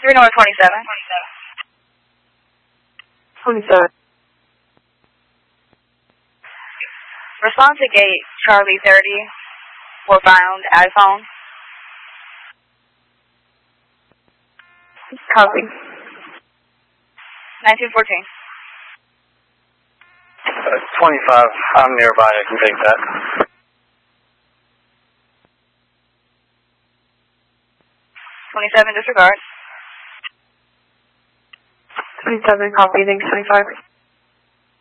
3 North 27. 27. Respond to gate Charlie 30 for found iPhone. Copy. 1914. 25. I'm nearby. I can take that. 27, disregard. 27, copy. Thanks, 25.